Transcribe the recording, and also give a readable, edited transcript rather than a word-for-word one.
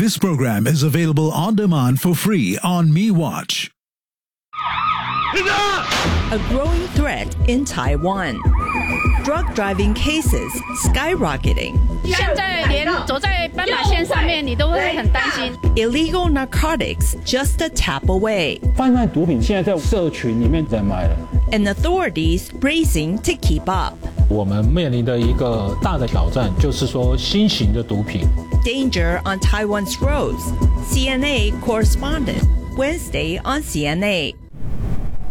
This program is available on demand for free on MeWatch. A growing threat in Taiwan. Drug driving cases skyrocketing. 现在连走在斑马线上面，你都会很担心。 Illegal narcotics just a tap away. 贩卖毒品现在在社群里面在卖了。 And authorities racing to keep up. 我们面临的一个大的挑战就是说新型的毒品。 Danger on Taiwan's roads. CNA correspondent. Wednesday on CNA.